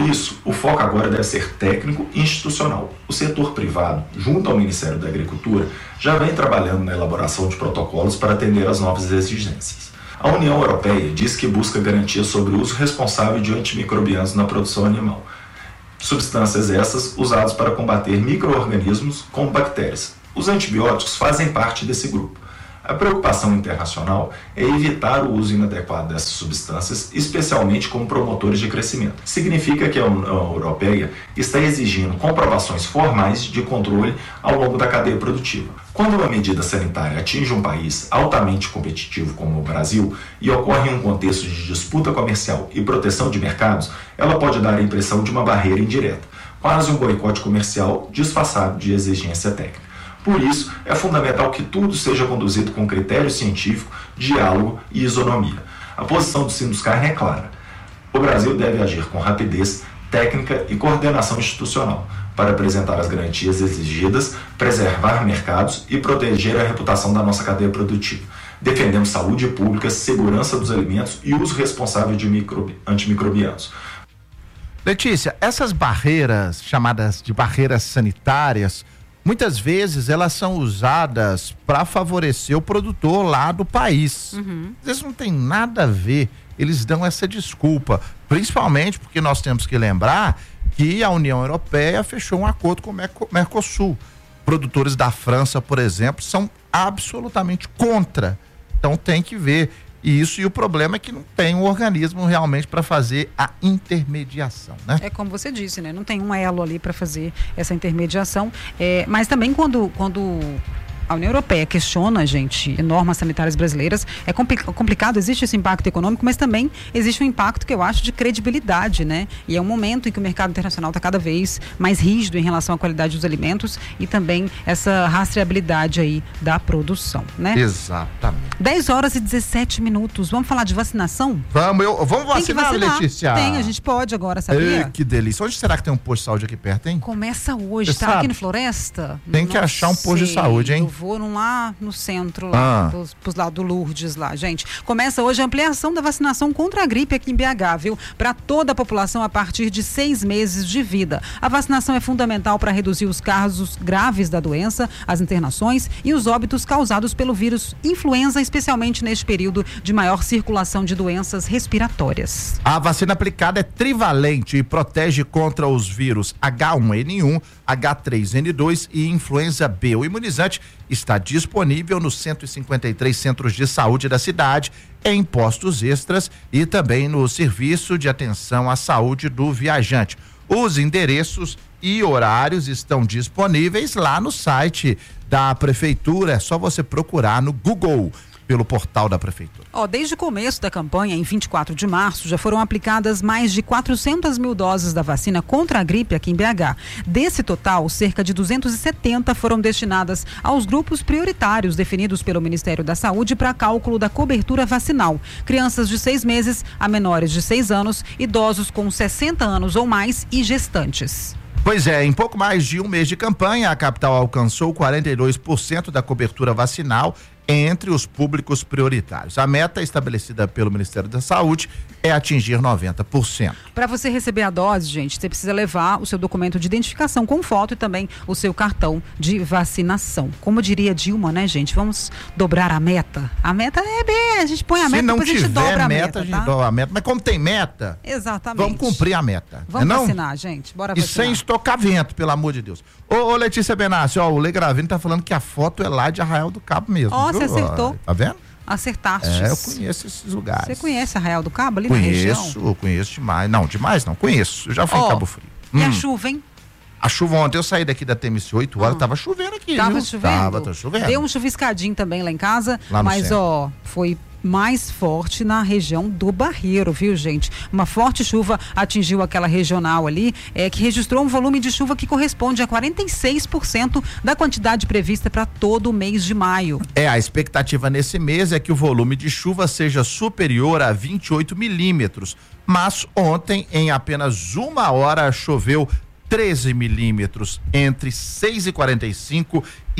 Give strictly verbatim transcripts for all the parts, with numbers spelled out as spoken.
Por isso, o foco agora deve ser técnico e institucional. O setor privado, junto ao Ministério da Agricultura, já vem trabalhando na elaboração de protocolos para atender às novas exigências. A União Europeia diz que busca garantias sobre o uso responsável de antimicrobianos na produção animal. Substâncias essas usadas para combater micro-organismos como bactérias. Os antibióticos fazem parte desse grupo. A preocupação internacional é evitar o uso inadequado dessas substâncias, especialmente como promotores de crescimento. Significa que a União Europeia está exigindo comprovações formais de controle ao longo da cadeia produtiva. Quando uma medida sanitária atinge um país altamente competitivo como o Brasil e ocorre em um contexto de disputa comercial e proteção de mercados, ela pode dar a impressão de uma barreira indireta, quase um boicote comercial disfarçado de exigência técnica. Por isso, é fundamental que tudo seja conduzido com critério científico, diálogo e isonomia. A posição do Sinduscarne é clara. O Brasil deve agir com rapidez, técnica e coordenação institucional para apresentar as garantias exigidas, preservar mercados e proteger a reputação da nossa cadeia produtiva. Defendemos saúde pública, segurança dos alimentos e uso responsável de microbi- antimicrobianos. Letícia, essas barreiras, chamadas de barreiras sanitárias, muitas vezes elas são usadas para favorecer o produtor lá do país. Uhum. Às vezes não tem nada a ver, eles dão essa desculpa, principalmente porque nós temos que lembrar que a União Europeia fechou um acordo com o Mercosul. Produtores da França, por exemplo, são absolutamente contra. Então tem que ver isso, e o problema é que não tem um organismo realmente para fazer a intermediação, né? É como você disse, né? Não tem um elo ali para fazer essa intermediação, é, mas também quando, quando a União Europeia questiona, gente, normas sanitárias brasileiras, é compli- complicado, existe esse impacto econômico, mas também existe um impacto que eu acho de credibilidade, né? E é um momento em que o mercado internacional está cada vez mais rígido em relação à qualidade dos alimentos e também essa rastreabilidade aí da produção, né? Exatamente. dez horas e dezessete minutos. Vamos falar de vacinação? Vamos, eu, vamos vacinar, vacinar, Letícia? Tem, a gente pode agora, sabia? Ei, que delícia. Onde será que tem um posto de saúde aqui perto, hein? Começa hoje, Você tá sabe? aqui no Floresta? Tem que Não achar um posto de sei. saúde, hein? Eu vou num lá no centro, lá, Ah. pros, pros lados do Lourdes lá, gente. Começa hoje a ampliação da vacinação contra a gripe aqui em B H, viu? Para toda a população a partir de seis meses de vida. A vacinação é fundamental para reduzir os casos graves da doença, as internações e os óbitos causados pelo vírus influenza, especialmente neste período de maior circulação de doenças respiratórias. A vacina aplicada é trivalente e protege contra os vírus H um N um, H três N dois e influenza B. O imunizante está disponível nos cento e cinquenta e três centros de saúde da cidade, em postos extras e também no serviço de atenção à saúde do viajante. Os endereços e horários estão disponíveis lá no site da prefeitura, é só você procurar no Google pelo portal da prefeitura. Ó, desde o começo da campanha, em vinte e quatro de março, já foram aplicadas mais de quatrocentas mil doses da vacina contra a gripe aqui em B H. Desse total, cerca de duzentas e setenta foram destinadas aos grupos prioritários definidos pelo Ministério da Saúde para cálculo da cobertura vacinal. Crianças de seis meses a menores de seis anos, idosos com sessenta anos ou mais e gestantes. Pois é, em pouco mais de um mês de campanha, a capital alcançou quarenta e dois por cento da cobertura vacinal entre os públicos prioritários. A meta estabelecida pelo Ministério da Saúde é atingir noventa por cento. Para você receber a dose, gente, você precisa levar o seu documento de identificação com foto e também o seu cartão de vacinação. Como diria Dilma, né, gente? Vamos dobrar a meta. A meta é bem, a gente põe a Se meta, não depois a gente tiver dobra a meta, meta, a gente tá? dobra a meta. Mas como tem meta, Exatamente. vamos cumprir a meta. Vamos não é não? vacinar, gente. Bora E vacinar. sem estocar vento, pelo amor de Deus. Ô, ô Letícia Benassi, ó, o Lê Gravino tá falando que a foto é lá de Arraial do Cabo mesmo. Ó, viu? você acertou. Tá vendo? Acertaste. É, eu conheço esses lugares. Você conhece Arraial do Cabo ali na região? Conheço, conheço demais. Não, demais não, conheço. Eu já fui Ó, em Cabo Frio. E a Hum. chuva, hein? A chuva ontem, eu saí daqui da T M C oito horas, Ah. tava chovendo aqui, Tava viu? chovendo? Tava, tá chovendo. Deu um chuviscadinho também lá em casa, Lá no mas centro. ó, foi mais forte na região do Barreiro, viu, gente? Uma forte chuva atingiu aquela regional ali, é, que registrou um volume de chuva que corresponde a quarenta e seis por cento da quantidade prevista para todo o mês de maio. É, a expectativa nesse mês é que o volume de chuva seja superior a vinte e oito milímetros, mas ontem, em apenas uma hora, choveu treze milímetros, entre seis e quarenta e cinco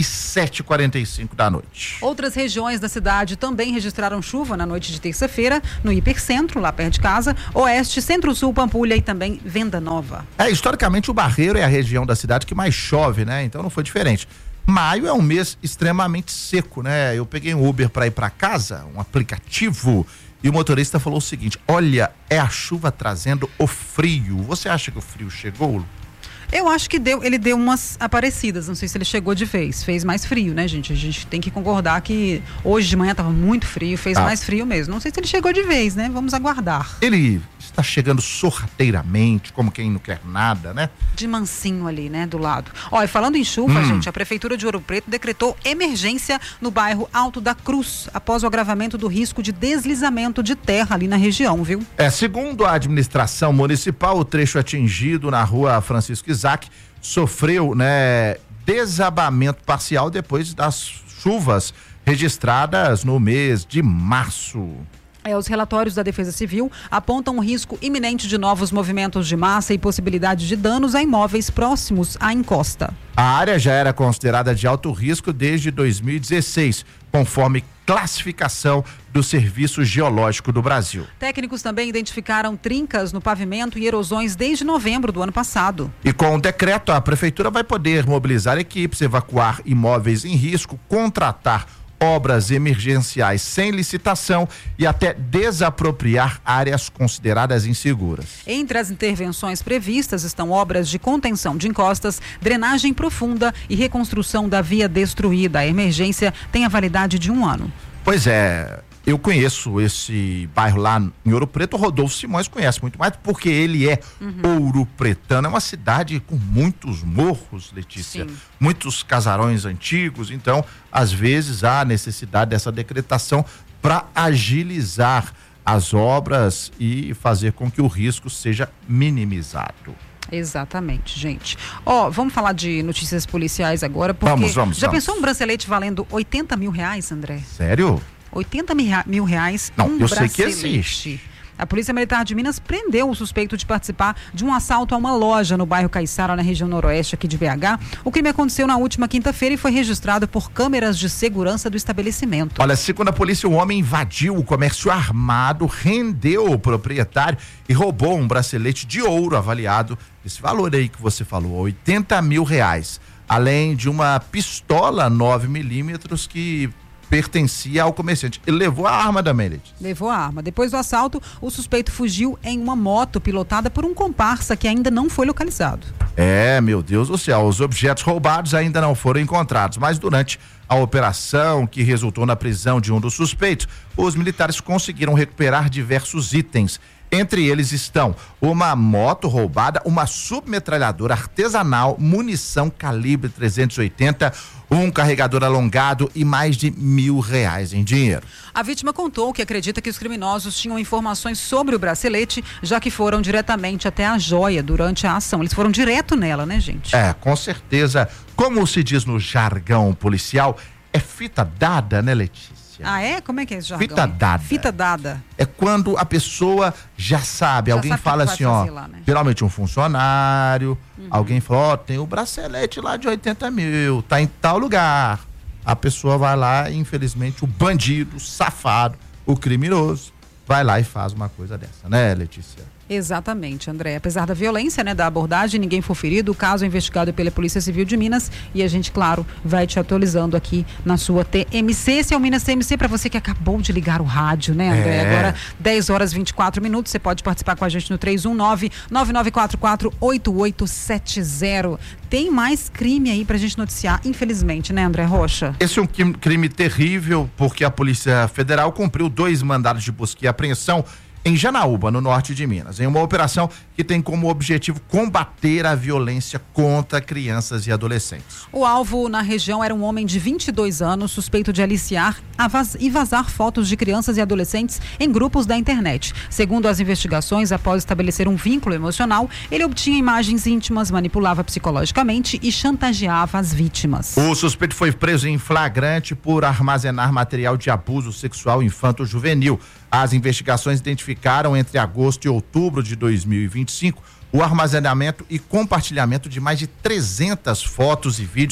e sete e quarenta e cinco da noite. Outras regiões da cidade também registraram chuva na noite de terça-feira, no Hipercentro, lá perto de casa, Oeste, Centro-Sul, Pampulha e também Venda Nova. É, historicamente o Barreiro é a região da cidade que mais chove, né? Então não foi diferente. Maio é um mês extremamente seco, né? Eu peguei um Uber para ir para casa, um aplicativo, e o motorista falou o seguinte: olha, é a chuva trazendo o frio. Você acha que o frio chegou? Eu acho que deu, ele deu umas aparecidas, não sei se ele chegou de vez, fez mais frio, né, gente? A gente tem que concordar que hoje de manhã estava muito frio, fez ah. mais frio mesmo. Não sei se ele chegou de vez, né? Vamos aguardar. Ele está chegando sorrateiramente, como quem não quer nada, né? De mansinho ali, né, do lado. Ó, e falando em chuva, hum. gente, a Prefeitura de Ouro Preto decretou emergência no bairro Alto da Cruz, após o agravamento do risco de deslizamento de terra ali na região, viu? É, segundo a administração municipal, o trecho atingido na rua Francisco Isaac sofreu, né, desabamento parcial depois das chuvas registradas no mês de março. É, os relatórios da Defesa Civil apontam um risco iminente de novos movimentos de massa e possibilidade de danos a imóveis próximos à encosta. A área já era considerada de alto risco desde dois mil e dezesseis, conforme classificação do Serviço Geológico do Brasil. Técnicos também identificaram trincas no pavimento e erosões desde novembro do ano passado. E com o decreto, a Prefeitura vai poder mobilizar equipes, evacuar imóveis em risco, contratar obras emergenciais sem licitação e até desapropriar áreas consideradas inseguras. Entre as intervenções previstas estão obras de contenção de encostas, drenagem profunda e reconstrução da via destruída. A emergência tem a validade de um ano. Pois é, eu conheço esse bairro lá em Ouro Preto, o Rodolfo Simões conhece muito mais porque ele é uhum. Ouro Pretano, é uma cidade com muitos morros, Letícia, Sim. muitos casarões antigos, então às vezes há necessidade dessa decretação para agilizar as obras e fazer com que o risco seja minimizado. Exatamente, gente. Ó, oh, vamos falar de notícias policiais agora, porque vamos, vamos, já vamos. pensou um bracelete valendo oitenta mil reais, André? Sério? oitenta mil reais, Não, um eu bracelete. sei que existe. A Polícia Militar de Minas prendeu o suspeito de participar de um assalto a uma loja no bairro Caiçara, na região noroeste aqui de B H. O crime aconteceu na última quinta-feira e foi registrado por câmeras de segurança do estabelecimento. Olha, segundo a polícia, o homem invadiu o comércio armado, rendeu o proprietário e roubou um bracelete de ouro avaliado, esse valor aí que você falou, oitenta mil reais, além de uma pistola nove milímetros que pertencia ao comerciante. Ele levou a arma da Meredith. Levou a arma. Depois do assalto, o suspeito fugiu em uma moto pilotada por um comparsa que ainda não foi localizado. É, meu Deus do céu, os objetos roubados ainda não foram encontrados, mas durante a operação que resultou na prisão de um dos suspeitos, os militares conseguiram recuperar diversos itens. Entre eles estão uma moto roubada, uma submetralhadora artesanal, munição calibre trezentos e oitenta, um carregador alongado e mais de mil reais em dinheiro. A vítima contou que acredita que os criminosos tinham informações sobre o bracelete, já que foram diretamente até a joia durante a ação. Eles foram direto nela, né, gente? É, com certeza. Como se diz no jargão policial, é fita dada, né, Letícia? Ah, é? Como é que é esse jargão? Fita dada. Fita dada. É quando a pessoa já sabe, já alguém sabe fala assim, ó, lá, né? Geralmente um funcionário, uhum. alguém fala, ó, tem o bracelete lá de oitenta mil, tá em tal lugar. A pessoa vai lá e, infelizmente, o bandido, o safado, o criminoso, vai lá e faz uma coisa dessa, né, Letícia? Exatamente, André. Apesar da violência, né, da abordagem, ninguém foi ferido. O caso é investigado pela Polícia Civil de Minas e a gente, claro, vai te atualizando aqui na sua T M C. Esse é o Minas T M C para você que acabou de ligar o rádio, né, André? É. Agora, dez horas e vinte e quatro minutos. Você pode participar com a gente no três um nove, nove nove quatro quatro, oito oito sete zero. Tem mais crime aí pra gente noticiar, infelizmente, né, André Rocha? Esse é um crime terrível porque a Polícia Federal cumpriu dois mandados de busca e apreensão em Janaúba, no norte de Minas, em uma operação que tem como objetivo combater a violência contra crianças e adolescentes. O alvo na região era um homem de vinte e dois anos, suspeito de aliciar vaz- e vazar fotos de crianças e adolescentes em grupos da internet. Segundo as investigações, após estabelecer um vínculo emocional, ele obtinha imagens íntimas, manipulava psicologicamente e chantageava as vítimas. O suspeito foi preso em flagrante por armazenar material de abuso sexual infanto-juvenil. As investigações identificaram entre agosto e outubro de dois mil e vinte e cinco o armazenamento e compartilhamento de mais de trezentas fotos e vídeos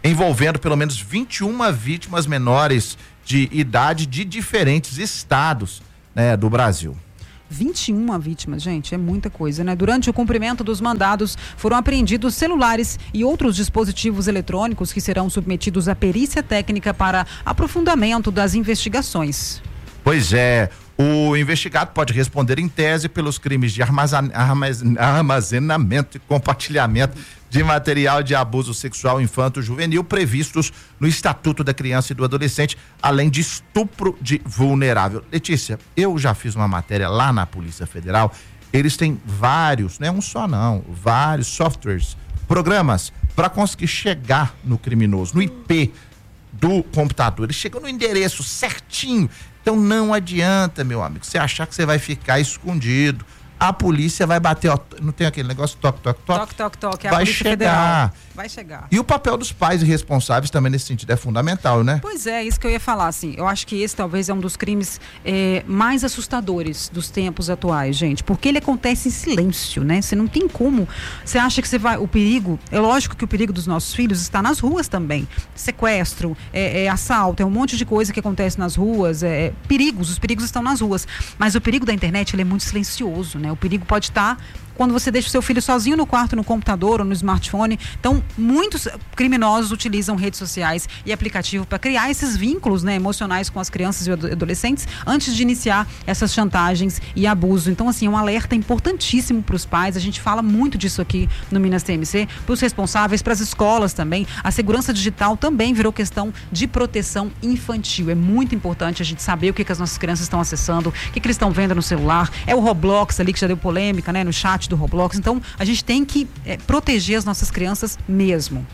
envolvendo pelo menos vinte e uma vítimas menores de idade de diferentes estados, né, do Brasil. vinte e uma vítimas, gente, é muita coisa, né? Durante o cumprimento dos mandados, foram apreendidos celulares e outros dispositivos eletrônicos que serão submetidos à perícia técnica para aprofundamento das investigações. Pois é, o investigado pode responder em tese pelos crimes de armazen- armazen- armazenamento e compartilhamento de material de abuso sexual infanto-juvenil previstos no Estatuto da Criança e do Adolescente, além de estupro de vulnerável. Letícia, eu já fiz uma matéria lá na Polícia Federal, eles têm vários, não é um só não, vários softwares, programas para conseguir chegar no criminoso, no I P do computador, eles chegam no endereço certinho. Então não adianta, meu amigo, você achar que você vai ficar escondido. A polícia vai bater, ó, não tem aquele negócio toque, toque, toque? Toque, toque, toque, é a vai Polícia chegar. Federal. Vai chegar. E o papel dos pais e responsáveis também nesse sentido é fundamental, né? Pois é, isso que eu ia falar, assim, eu acho que esse talvez é um dos crimes é, mais assustadores dos tempos atuais, gente, porque ele acontece em silêncio, né? Você não tem como, você acha que você vai, o perigo, é lógico que o perigo dos nossos filhos está nas ruas também, sequestro, é, é assalto, é um monte de coisa que acontece nas ruas, é, perigos, os perigos estão nas ruas, mas o perigo da internet, ele é muito silencioso, né? O perigo pode estar quando você deixa o seu filho sozinho no quarto, no computador ou no smartphone. Então, muitos criminosos utilizam redes sociais e aplicativos para criar esses vínculos, né, emocionais com as crianças e adolescentes antes de iniciar essas chantagens e abuso. Então, assim, é um alerta importantíssimo para os pais. A gente fala muito disso aqui no Minas T M C, para os responsáveis, para as escolas também. A segurança digital também virou questão de proteção infantil. É muito importante a gente saber o que, que as nossas crianças estão acessando, o que, que eles estão vendo no celular. É o Roblox ali que já deu polêmica, né, no chat do Roblox. Então, a gente tem que é, proteger as nossas crianças mesmo.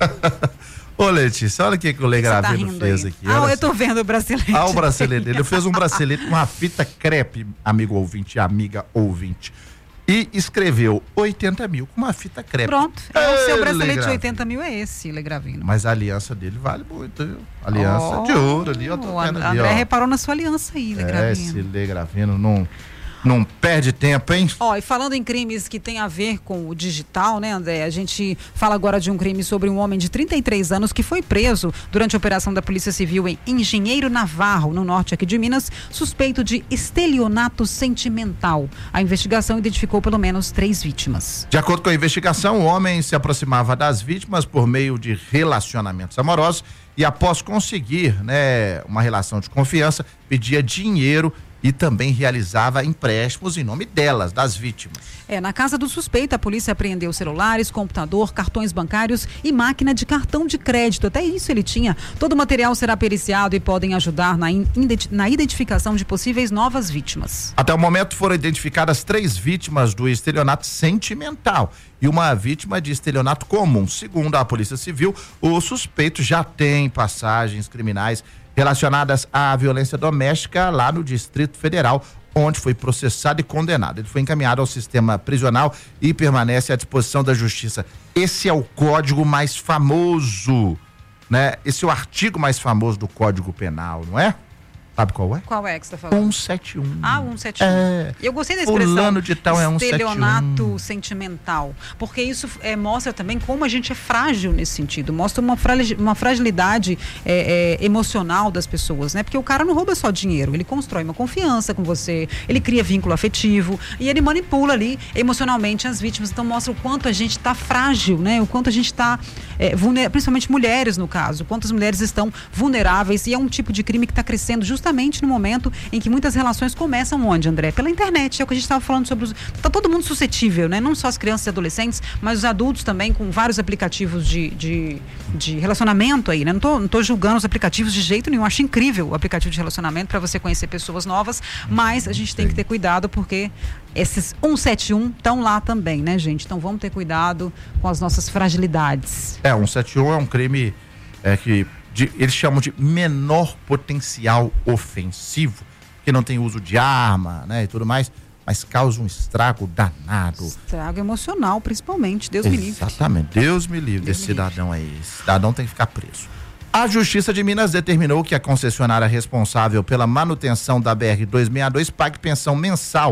Ô, Letícia, olha o que, que o Lê Gravino tá fez aí aqui. Ah, olha eu tô assim. vendo o bracelete. Ah, o bracelete. Ele fez um bracelete, uma fita crepe, amigo ouvinte e amiga ouvinte. E escreveu oitenta mil com uma fita crepe. Pronto. É, o seu bracelete de Lê oitenta mil é esse, Lê Gravino. Mas a aliança dele vale muito, viu? Aliança oh, de ouro ali, ó. Tô o vendo André ali, ó. reparou na sua aliança aí, Lê É, Gravino. esse Lê Gravino não... Não perde tempo, hein? Ó, oh, e falando em crimes que tem a ver com o digital, né, André? A gente fala agora de um crime sobre um homem de trinta e três anos que foi preso durante a operação da Polícia Civil em Engenheiro Navarro, no norte aqui de Minas, suspeito de estelionato sentimental. A investigação identificou pelo menos três vítimas. De acordo com a investigação, o homem se aproximava das vítimas por meio de relacionamentos amorosos e, após conseguir, né, uma relação de confiança, pedia dinheiro e também realizava empréstimos em nome delas, das vítimas. É, na casa do suspeito, a polícia apreendeu celulares, computador, cartões bancários e máquina de cartão de crédito. Até isso ele tinha. Todo o material será periciado e podem ajudar na, in, na identificação de possíveis novas vítimas. Até o momento foram identificadas três vítimas do estelionato sentimental e uma vítima de estelionato comum. Segundo a Polícia Civil, o suspeito já tem passagens criminais relacionadas à violência doméstica lá no Distrito Federal, onde foi processado e condenado. Ele foi encaminhado ao sistema prisional e permanece à disposição da Justiça. Esse é o código mais famoso, né? Esse é o artigo mais famoso do Código Penal, não é? Sabe qual é? Qual é que você tá falando? cento e setenta e um. Ah, cento e setenta e um. É. Eu gostei da expressão Fulano de tal é cento e setenta e um. estelionato sentimental, porque isso é, mostra também como a gente é frágil nesse sentido, mostra uma, fragi uma fragilidade é, é, emocional das pessoas, né? Porque o cara não rouba só dinheiro, ele constrói uma confiança com você, ele cria vínculo afetivo e ele manipula ali emocionalmente as vítimas. Então mostra o quanto a gente tá frágil, né? O quanto a gente tá, é, vulner... principalmente mulheres no caso, quantas mulheres estão vulneráveis, e é um tipo de crime que está crescendo justamente Justamente no momento em que muitas relações começam onde, André? Pela internet, é o que a gente estava falando sobre os... Tá todo mundo suscetível, né? Não só as crianças e adolescentes, mas os adultos também, com vários aplicativos de, de, de relacionamento aí, né? Não tô, não tô julgando os aplicativos de jeito nenhum, acho incrível o aplicativo de relacionamento para você conhecer pessoas novas, mas a gente tem que ter cuidado porque esses cento e setenta e um estão lá também, né, gente? Então vamos ter cuidado com as nossas fragilidades. É, cento e setenta e um é um crime é, que De, eles chamam de menor potencial ofensivo, que não tem uso de arma, né, e tudo mais, mas causa um estrago danado. Estrago emocional, principalmente, Deus me livre. Exatamente, Deus me livre desse cidadão aí, esse cidadão tem que ficar preso. A Justiça de Minas determinou que a concessionária responsável pela manutenção da B R duzentos e sessenta e dois pague pensão mensal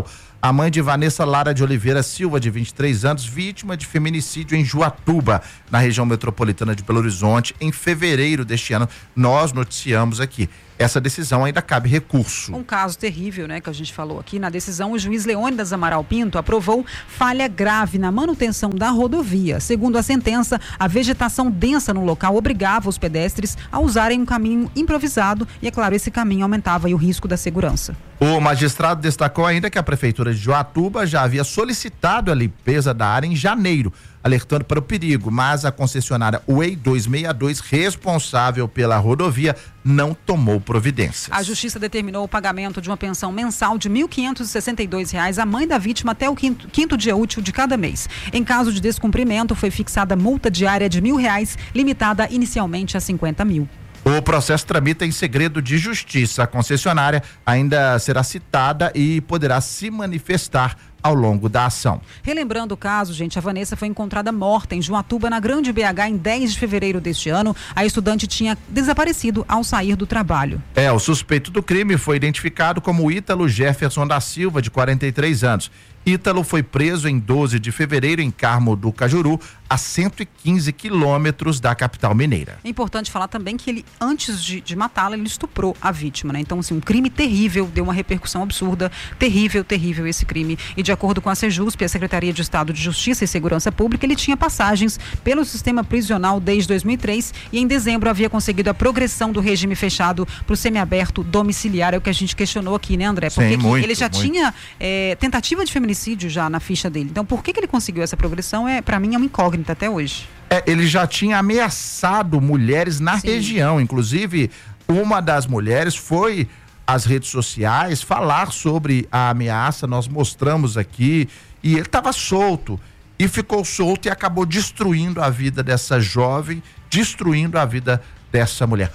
A mãe de Vanessa Lara de Oliveira Silva, de vinte e três anos, vítima de feminicídio em Juatuba, na região metropolitana de Belo Horizonte, em fevereiro deste ano. Nós noticiamos aqui. Essa decisão ainda cabe recurso. Um caso terrível, né, que a gente falou aqui. Na decisão, o juiz Leônidas Amaral Pinto aprovou falha grave na manutenção da rodovia. Segundo a sentença, a vegetação densa no local obrigava os pedestres a usarem um caminho improvisado e, é claro, esse caminho aumentava aí o risco da segurança. O magistrado destacou ainda que a prefeitura de Juatuba já havia solicitado a limpeza da área em janeiro, alertando para o perigo, mas a concessionária U E I duzentos e sessenta e dois, responsável pela rodovia, não tomou providências. A justiça determinou o pagamento de uma pensão mensal de mil quinhentos e sessenta e dois reais à mãe da vítima até o quinto, quinto dia útil de cada mês. Em caso de descumprimento, foi fixada multa diária de mil reais, limitada inicialmente a cinquenta mil. O processo tramita em segredo de justiça. A concessionária ainda será citada e poderá se manifestar ao longo da ação. Relembrando o caso, gente, a Vanessa foi encontrada morta em Juatuba, na Grande B H, em dez de fevereiro deste ano. A estudante tinha desaparecido ao sair do trabalho. É, o suspeito do crime foi identificado como Ítalo Jefferson da Silva, de quarenta e três anos. Ítalo foi preso em doze de fevereiro em Carmo do Cajuru, a cento e quinze quilômetros da capital mineira. É importante falar também que ele, antes de, de matá-la, ele estuprou a vítima, né? Então, assim, um crime terrível, deu uma repercussão absurda, terrível, terrível esse crime. E de acordo com a Sejusp, a Secretaria de Estado de Justiça e Segurança Pública, ele tinha passagens pelo sistema prisional desde dois mil e três e em dezembro havia conseguido a progressão do regime fechado para o semiaberto domiciliar. É o que a gente questionou aqui, né, André? Porque Sim, muito, ele já muito. tinha é, tentativa de feminicídio já na ficha dele. Então, por que que ele conseguiu essa progressão? É, para mim, é uma incógnita até hoje. É, ele já tinha ameaçado mulheres na Sim. região. Inclusive, uma das mulheres foi às redes sociais falar sobre a ameaça. Nós mostramos aqui. E ele estava solto. E ficou solto e acabou destruindo a vida dessa jovem, destruindo a vida dessa mulher.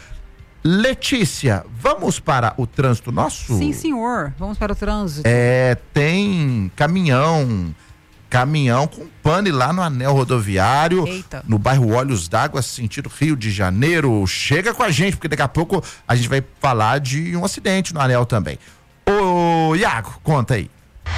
Letícia, vamos para o trânsito nosso? Sim, senhor. Vamos para o trânsito. É, tem caminhão, caminhão com pane lá no anel rodoviário. Eita. No bairro Olhos d'Água, sentido Rio de Janeiro. Chega com a gente, porque daqui a pouco a gente vai falar de um acidente no anel também. Ô, Iago, conta aí.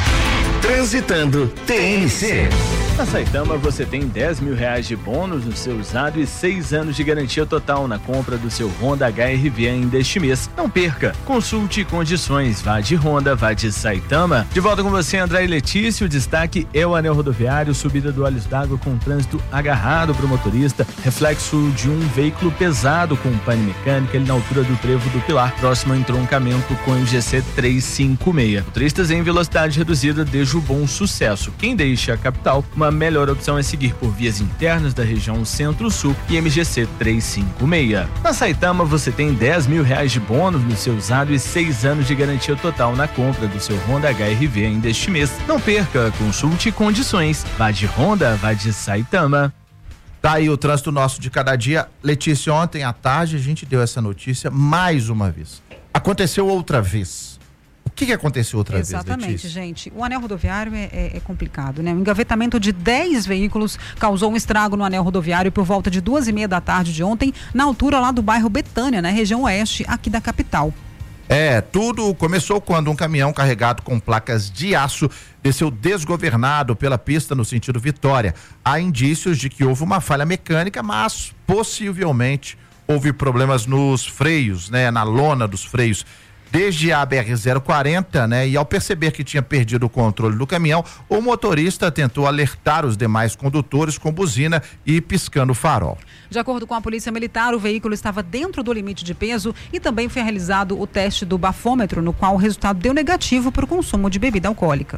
Transitando T N C. Na Saitama você tem dez mil reais de bônus no seu usado e seis anos de garantia total na compra do seu Honda H R V ainda este mês. Não perca, consulte condições, vá de Honda, vá de Saitama. De volta com você, André e Letícia, o destaque é o anel rodoviário, subida do Olhos d'Água com trânsito agarrado para o motorista, reflexo de um veículo pesado com pane mecânica ali na altura do Trevo do Pilar, próximo ao entroncamento com o G C trezentos e cinquenta e seis. Motoristas em velocidade reduzida desde o Bom Sucesso. Quem deixa a capital, uma melhor opção é seguir por vias internas da região Centro-Sul e M G C trezentos e cinquenta e seis. Na Saitama você tem dez mil reais de bônus no seu usado e seis anos de garantia total na compra do seu Honda H R V ainda este mês. Não perca, consulte condições. Vá de Honda, vá de Saitama. Tá aí o trânsito nosso de cada dia. Letícia, ontem à tarde a gente deu essa notícia mais uma vez. Aconteceu outra vez. O que, que aconteceu outra Exatamente, vez, Letícia? gente. O anel rodoviário é, é, é complicado, né? O engavetamento de dez veículos causou um estrago no anel rodoviário por volta de duas e meia da tarde de ontem, na altura lá do bairro Betânia, na região oeste, aqui da capital. É, tudo começou quando um caminhão carregado com placas de aço desceu desgovernado pela pista no sentido Vitória. Há indícios de que houve uma falha mecânica, mas possivelmente houve problemas nos freios, né? Na lona dos freios. Desde a B R zero quarenta, né? E ao perceber que tinha perdido o controle do caminhão, o motorista tentou alertar os demais condutores com buzina e piscando o farol. De acordo com a Polícia Militar, o veículo estava dentro do limite de peso e também foi realizado o teste do bafômetro, no qual o resultado deu negativo para o consumo de bebida alcoólica.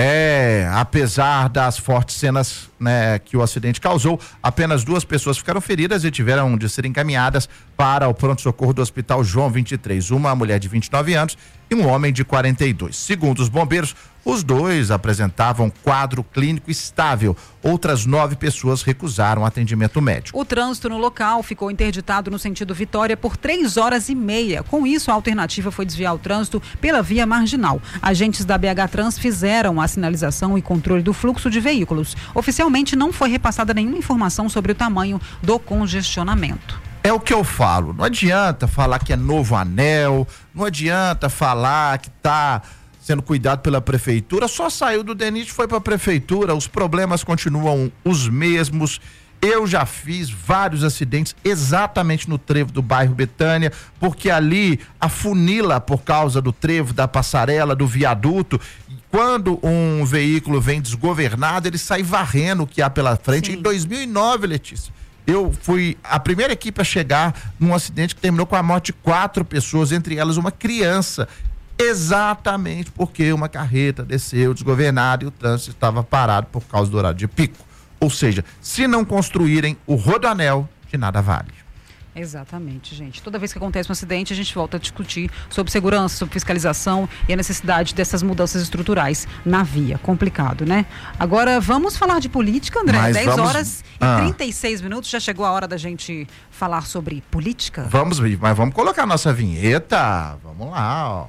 É, apesar das fortes cenas, né, que o acidente causou, apenas duas pessoas ficaram feridas e tiveram de ser encaminhadas para o pronto-socorro do Hospital João vinte e três. Uma mulher de vinte e nove anos e um homem de quarenta e dois. Segundo os bombeiros, os dois apresentavam quadro clínico estável. Outras nove pessoas recusaram atendimento médico. O trânsito no local ficou interditado no sentido Vitória por três horas e meia. Com isso, a alternativa foi desviar o trânsito pela via marginal. Agentes da B H Trans fizeram a sinalização e controle do fluxo de veículos. Oficialmente, não foi repassada nenhuma informação sobre o tamanho do congestionamento. É o que eu falo, não adianta falar que é novo anel, não adianta falar que tá sendo cuidado pela prefeitura, só saiu do DENIT, foi para a prefeitura, os problemas continuam os mesmos. Eu já fiz vários acidentes exatamente no trevo do bairro Betânia, porque ali afunila por causa do trevo, da passarela, do viaduto. Quando um veículo vem desgovernado, ele sai varrendo o que há pela frente. Sim. Em dois mil e nove, Letícia, eu fui a primeira equipe a chegar num acidente que terminou com a morte de quatro pessoas, entre elas uma criança. Exatamente porque uma carreta desceu desgovernada e o trânsito estava parado por causa do horário de pico. Ou seja, se não construírem o rodoanel, de nada vale. Exatamente, gente. Toda vez que acontece um acidente, a gente volta a discutir sobre segurança, sobre fiscalização e a necessidade dessas mudanças estruturais na via. Complicado, né? Agora, vamos falar de política, André? Mas dez vamos... horas e ah. trinta e seis minutos. Já chegou a hora da gente falar sobre política? Vamos, mas vamos colocar a nossa vinheta. Vamos lá, ó.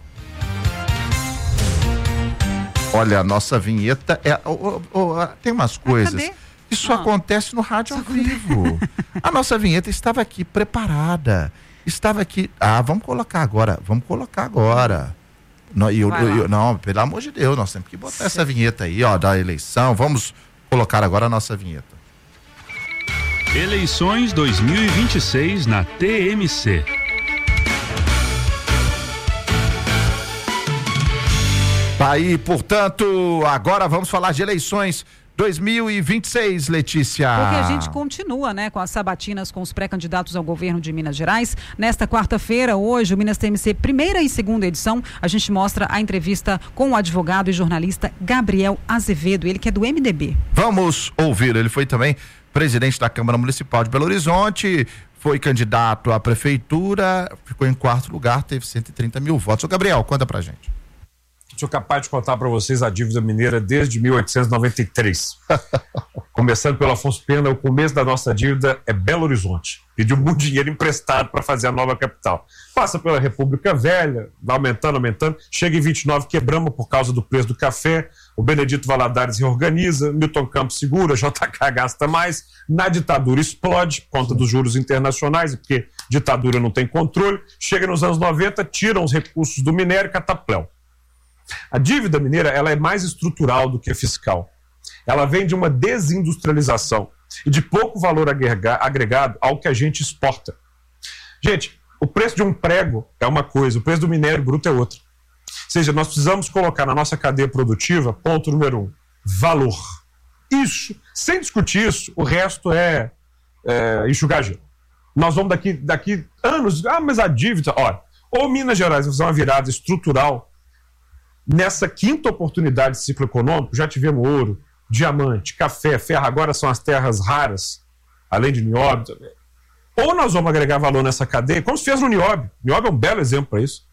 Olha, a nossa vinheta é... Oh, oh, oh, tem umas coisas... Ah, cadê? Isso ah, acontece no rádio ao vivo. A nossa vinheta estava aqui preparada. Estava aqui. Ah, vamos colocar agora. Vamos colocar agora. Não, eu, eu, eu, não, pelo amor de Deus, nós temos que botar Sim. essa vinheta aí, ó, da eleição. Vamos colocar agora a nossa vinheta. Eleições dois mil e vinte e seis na T M C. Tá aí, portanto, agora vamos falar de eleições dois mil e vinte e seis, Letícia. Porque a gente continua, né, com as sabatinas com os pré-candidatos ao governo de Minas Gerais. Nesta quarta-feira, hoje, o Minas T M C, primeira e segunda edição, a gente mostra a entrevista com o advogado e jornalista Gabriel Azevedo, ele que é do M D B. Vamos ouvir, ele foi também presidente da Câmara Municipal de Belo Horizonte, foi candidato à prefeitura, ficou em quarto lugar, teve cento e trinta mil votos. Ô Gabriel, conta pra gente. Sou capaz de contar para vocês a dívida mineira desde mil oitocentos e noventa e três. Começando pelo Afonso Pena, o começo da nossa dívida é Belo Horizonte. Pediu muito dinheiro emprestado para fazer a nova capital. Passa pela República Velha, vai aumentando, aumentando. Chega em vinte e nove, quebramos por causa do preço do café. O Benedito Valadares reorganiza, Milton Campos segura, J K gasta mais. Na ditadura explode, por conta dos juros internacionais, porque ditadura não tem controle. Chega nos anos noventa, tiram os recursos do minério e catapléu. A dívida mineira, ela é mais estrutural do que fiscal. Ela vem de uma desindustrialização e de pouco valor agregado ao que a gente exporta. Gente, o preço de um prego é uma coisa, o preço do minério bruto é outra. Ou seja, nós precisamos colocar na nossa cadeia produtiva, ponto número um, valor. Isso, sem discutir isso, o resto é, é enxugar gelo. Nós vamos daqui, daqui anos, ah, mas a dívida, olha, ou Minas Gerais vai fazer uma virada estrutural. Nessa quinta oportunidade de ciclo econômico, já tivemos ouro, diamante, café, ferro, agora são as terras raras, além de nióbio. Ou nós vamos agregar valor nessa cadeia, como se fez no nióbio. Nióbio é um belo exemplo para isso.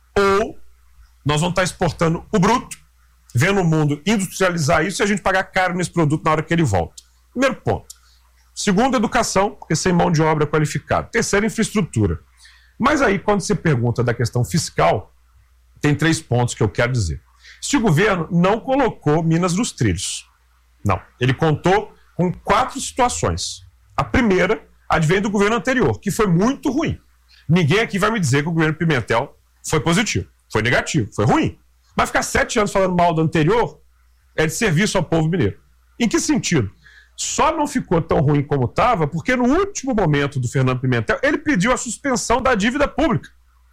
Ou nós vamos estar exportando o bruto, vendo o mundo industrializar isso e a gente pagar caro nesse produto na hora que ele volta. Primeiro ponto. Segundo, educação, porque sem mão de obra qualificada. Terceiro, infraestrutura. Mas aí, quando você pergunta da questão fiscal, tem três pontos que eu quero dizer. Este governo não colocou Minas nos trilhos. Não. Ele contou com quatro situações. A primeira advém do governo anterior, que foi muito ruim. Ninguém aqui vai me dizer que o governo Pimentel foi positivo. Foi negativo, foi ruim. Mas ficar sete anos falando mal do anterior é de serviço ao povo mineiro. Em que sentido? Só não ficou tão ruim como estava porque no último momento do Fernando Pimentel, ele pediu a suspensão da dívida pública.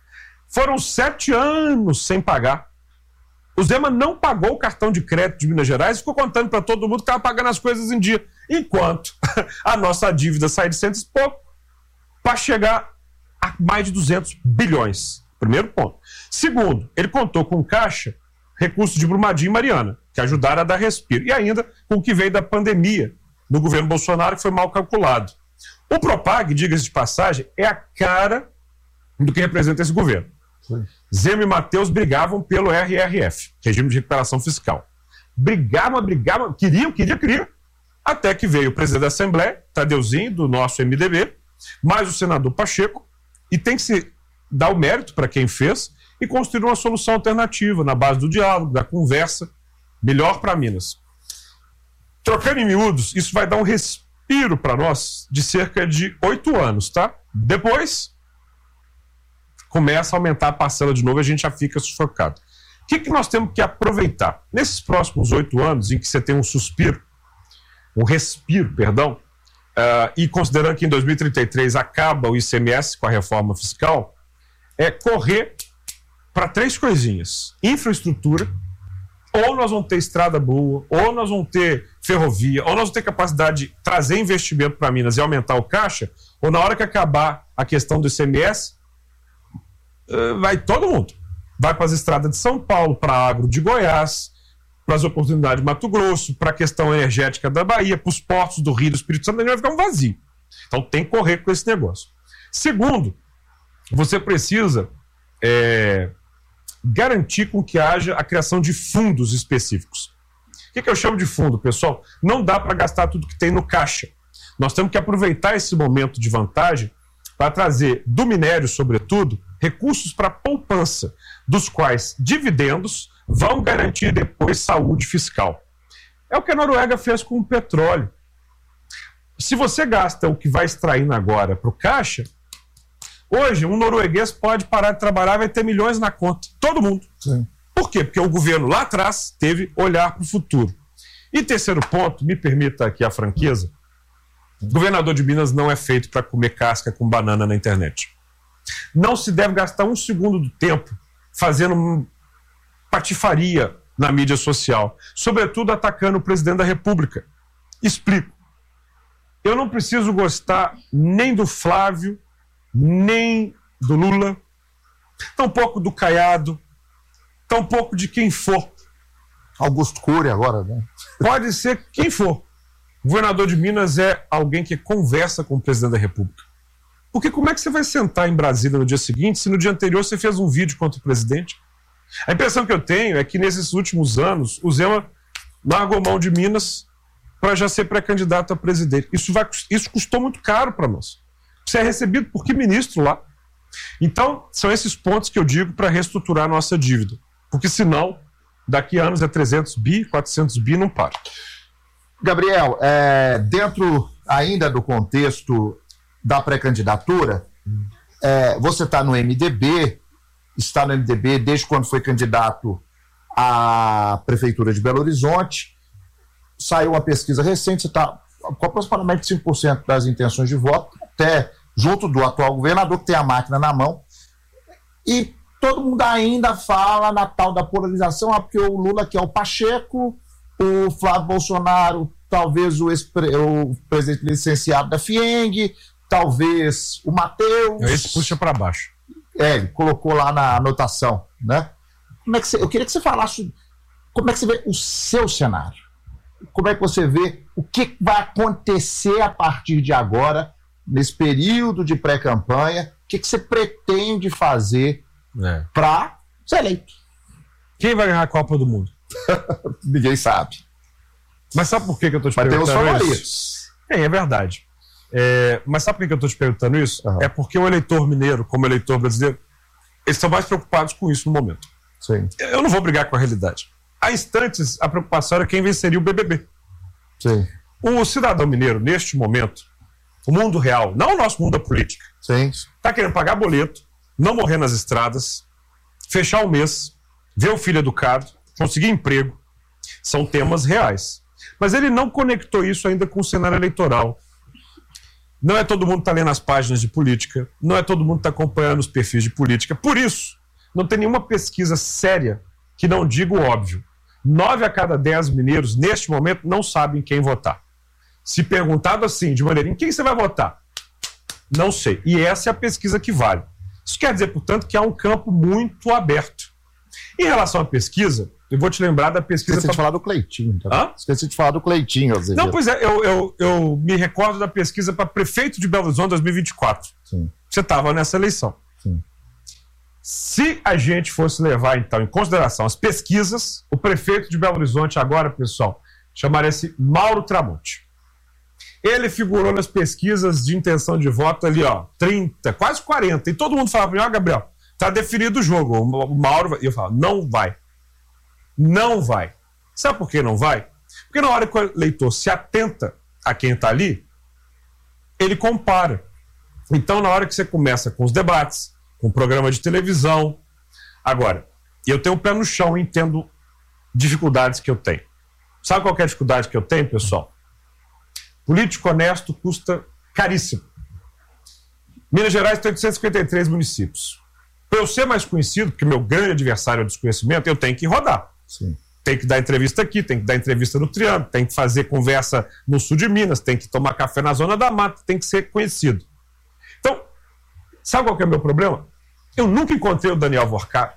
Foram sete anos sem pagar. O Zema não pagou o cartão de crédito de Minas Gerais e ficou contando para todo mundo que estava pagando as coisas em dia. Enquanto a nossa dívida sai de cento e pouco para chegar a mais de duzentos bilhões. Primeiro ponto. Segundo, ele contou com caixa, recursos de Brumadinho e Mariana, que ajudaram a dar respiro. E ainda com o que veio da pandemia no governo Bolsonaro, que foi mal calculado. O Propag, diga-se de passagem, é a cara do que representa esse governo. Zema e Matheus brigavam pelo R R F, Regime de Recuperação Fiscal. Brigavam, brigavam, queriam, queriam, queriam. Até que veio o presidente da Assembleia, Tadeuzinho, do nosso M D B, mais o senador Pacheco, e tem que se dar o mérito para quem fez e construir uma solução alternativa na base do diálogo, da conversa, melhor para Minas. Trocando em miúdos, isso vai dar um respiro para nós de cerca de oito anos, tá? Depois começa a aumentar a parcela de novo e a gente já fica sufocado. O que, que nós temos que aproveitar? Nesses próximos oito anos, em que você tem um suspiro, um respiro, perdão, uh, e considerando que em dois mil e trinta e três acaba o I C M S com a reforma fiscal, é correr para três coisinhas: infraestrutura, ou nós vamos ter estrada boa, ou nós vamos ter ferrovia, ou nós vamos ter capacidade de trazer investimento para Minas e aumentar o caixa, ou na hora que acabar a questão do I C M S, uh, vai todo mundo. Vai para as estradas de São Paulo, para a agro de Goiás, para as oportunidades de Mato Grosso, para a questão energética da Bahia, para os portos do Rio do Espírito Santo, vai ficar um vazio. Então tem que correr com esse negócio. Segundo, você precisa é, garantir com que haja a criação de fundos específicos. O que, que eu chamo de fundo, pessoal? Não dá para gastar tudo que tem no caixa. Nós temos que aproveitar esse momento de vantagem para trazer do minério, sobretudo, recursos para poupança, dos quais dividendos vão garantir depois saúde fiscal. É o que a Noruega fez com o petróleo. Se você gasta o que vai extraindo agora para o caixa, hoje um norueguês pode parar de trabalhar e vai ter milhões na conta. Todo mundo. Sim. Por quê? Porque o governo lá atrás teve olhar para o futuro. E terceiro ponto, me permita aqui a franqueza, o governador de Minas não é feito para comer casca com banana na internet. Não se deve gastar um segundo do tempo fazendo patifaria na mídia social, sobretudo atacando o presidente da República. Explico. Eu não preciso gostar nem do Flávio, nem do Lula, tampouco do Caiado, tampouco de quem for. Augusto Cury agora, né? Pode ser quem for. O governador de Minas é alguém que conversa com o presidente da República. Porque como é que você vai sentar em Brasília no dia seguinte se no dia anterior você fez um vídeo contra o presidente? A impressão que eu tenho é que nesses últimos anos o Zema largou mão de Minas para já ser pré-candidato a presidente. Isso, vai, isso custou muito caro para nós. Você é recebido por que ministro lá? Então, são esses pontos que eu digo para reestruturar a nossa dívida. Porque senão, daqui a anos é trezentos bi, quatrocentos bi, não para. Gabriel, é, dentro ainda do contexto da pré-candidatura, é, você está no M D B, está no M D B desde quando foi candidato à Prefeitura de Belo Horizonte. Saiu uma pesquisa recente, você está com aproximadamente cinco por cento das intenções de voto, até junto do atual governador, que tem a máquina na mão. E todo mundo ainda fala na tal da polarização, ah, porque o Lula quer o Pacheco, o Flávio Bolsonaro, talvez o, o presidente licenciado da FIENG, talvez o Matheus. Esse puxa para baixo. É, ele colocou lá na anotação, né? Como é que você, eu queria que você falasse como é que você vê o seu cenário. Como é que você vê o que vai acontecer a partir de agora, nesse período de pré-campanha, o que, que você pretende fazer é. para ser eleito? Quem vai ganhar a Copa do Mundo? Ninguém sabe. Mas sabe por que, que eu estou te Vai perguntando ter os favoritos. isso? É, é verdade. É, mas sabe por que, que eu estou te perguntando isso? Uhum. É porque o eleitor mineiro, como o eleitor brasileiro, eles estão mais preocupados com isso no momento. Sim. Eu não vou brigar com a realidade. Há instantes, a preocupação era quem venceria o B B B. Sim. O cidadão mineiro, neste momento, o mundo real, não o nosso mundo da política, está querendo pagar boleto, não morrer nas estradas, fechar o mês, ver o filho educado, conseguir emprego. São temas reais. Mas ele não conectou isso ainda com o cenário eleitoral. Não é todo mundo que está lendo as páginas de política, não é todo mundo que está acompanhando os perfis de política. Por isso, não tem nenhuma pesquisa séria que não diga o óbvio. Nove a cada dez mineiros, neste momento, não sabem quem votar. Se perguntado assim, de maneira, em quem você vai votar? Não sei. E essa é a pesquisa que vale. Isso quer dizer, portanto, que há um campo muito aberto. Em relação à pesquisa, eu vou te lembrar da pesquisa... Esqueci pra... de falar do Cleitinho. Tá? Hã? Esqueci de falar do Cleitinho. Azevedo. Não, pois é, eu, eu, eu me recordo da pesquisa para prefeito de Belo Horizonte dois mil e vinte e quatro. Sim. Você estava nessa eleição. Sim. Se a gente fosse levar, então, em consideração as pesquisas, o prefeito de Belo Horizonte agora, pessoal, chamaria-se Mauro Tramonte. Ele figurou nas pesquisas de intenção de voto ali, ó, trinta, quase quarenta. E todo mundo falava, ó, Gabriel, tá definido o jogo. O Mauro... E eu falava, não vai. Não vai. Sabe por que não vai? Porque na hora que o eleitor se atenta a quem está ali, ele compara. Então, na hora que você começa com os debates, com o programa de televisão... Agora, E eu tenho o pé no chão e entendo dificuldades que eu tenho. Sabe qual que é a dificuldade que eu tenho, pessoal? Político honesto custa caríssimo. Minas Gerais tem oitocentos e cinquenta e três municípios. Para eu ser mais conhecido, porque meu grande adversário é o desconhecimento, eu tenho que rodar. Sim. Tem que dar entrevista aqui, tem que dar entrevista no Triângulo, tem que fazer conversa no sul de Minas, tem que tomar café na Zona da Mata, tem que ser conhecido. Então, sabe qual que é o meu problema? Eu nunca encontrei o Daniel Vorcar.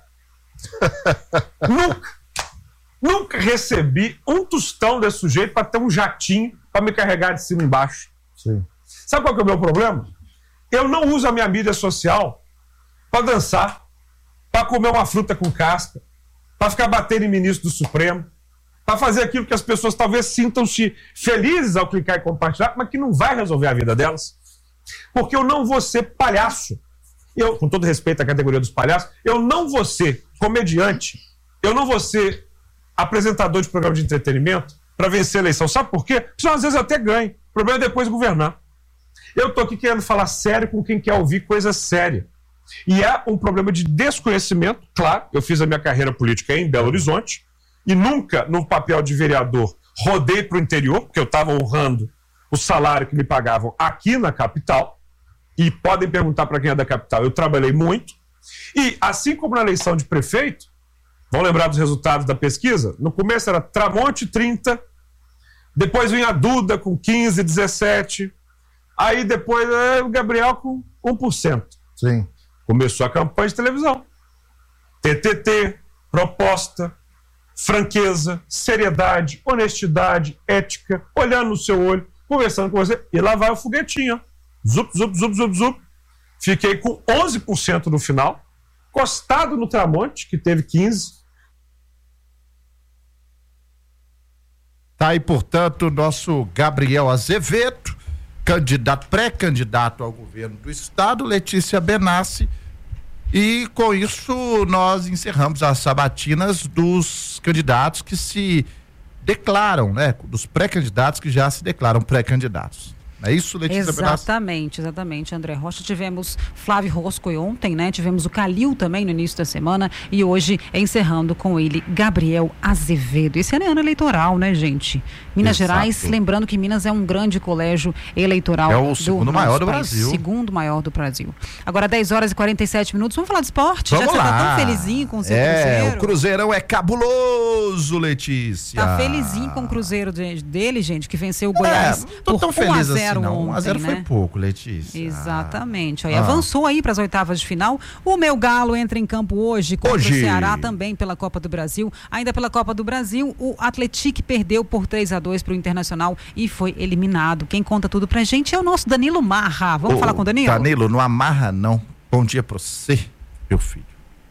Nunca. Nunca recebi um tostão desse sujeito para ter um jatinho para me carregar de cima e embaixo. Sim. Sabe qual que é o meu problema? Eu não uso a minha mídia social para dançar, para comer uma fruta com casca, para ficar batendo em ministro do Supremo, para fazer aquilo que as pessoas talvez sintam-se felizes ao clicar e compartilhar, mas que não vai resolver a vida delas. Porque eu não vou ser palhaço. Eu, com todo respeito à categoria dos palhaços, eu não vou ser comediante, eu não vou ser apresentador de programa de entretenimento para vencer a eleição. Sabe por quê? Porque às vezes eu até ganho. O problema é depois governar. Eu estou aqui querendo falar sério com quem quer ouvir coisa séria. E é um problema de desconhecimento. Claro, eu fiz a minha carreira política em Belo Horizonte e nunca, no papel de vereador, rodei para o interior, porque eu estava honrando o salário que me pagavam aqui na capital. E podem perguntar para quem é da capital, eu trabalhei muito. E assim como na eleição de prefeito, vão lembrar dos resultados da pesquisa? No começo era Tramonte trinta, depois vinha a Duda com quinze, dezessete, aí depois é, o Gabriel com um por cento. Sim. Começou a campanha de televisão. T T T, proposta, franqueza, seriedade, honestidade, ética, olhando no seu olho, conversando com você, e lá vai o foguetinho. Zup, zup, zup, zup, zup. Fiquei com onze por cento no final, costado no Tramonte, que teve quinze por cento. Tá aí, portanto, o nosso Gabriel Azevedo, candidato, pré-candidato ao governo do estado, Letícia Benassi, e com isso nós encerramos as sabatinas dos candidatos que se declaram, né, dos pré-candidatos que já se declaram pré-candidatos. É isso, Letícia Benassi? Exatamente, exatamente, André Rocha. Tivemos Flávio Rosco ontem, né? Tivemos o Calil também no início da semana e hoje encerrando com ele Gabriel Azevedo. Esse ano é ano eleitoral, né, gente? Minas Exato. Gerais, lembrando que Minas é um grande colégio eleitoral. É o segundo do maior do país, Brasil. Segundo maior do Brasil. Agora dez horas e quarenta e sete minutos. Vamos falar de esporte? Vamos Já você lá. tá tão felizinho com o seu é, Cruzeiro? o Cruzeirão é cabuloso, Letícia. Tá felizinho com o Cruzeiro de, dele, gente, que venceu o Goiás É, não tô por tão feliz um a zero assim, não. ontem, um a zero né? foi pouco, Letícia. Exatamente. Ó, e Ah. avançou aí para as oitavas de final. O meu Galo entra em campo hoje contra Hoje. o Ceará, também pela Copa do Brasil. Ainda pela Copa do Brasil, o Atlético perdeu por três a dois para o Internacional e foi eliminado. Quem conta tudo pra gente é o nosso Danilo Marra. Vamos Ô, falar com o Danilo? Danilo, não amarra não. Bom dia pra você, meu filho.